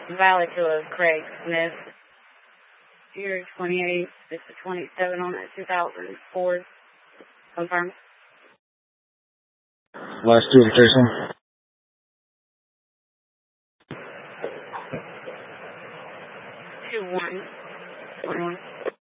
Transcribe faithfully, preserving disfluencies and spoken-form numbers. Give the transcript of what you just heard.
Valley to a Craig Smith. Year twenty-eight, this is twenty-seven on that two thousand four. Confirm. Last two of Jason. Two one. One one.